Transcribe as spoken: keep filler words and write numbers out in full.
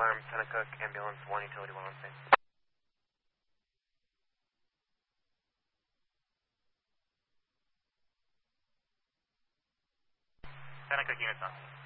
confirm Seneca ambulance one utility one on scene. Seneca units on.